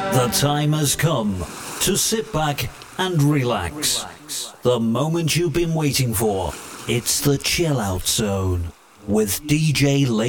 The time has come to sit back and relax. The moment you've been waiting for. It's the Chill Out Zone with DJ Late.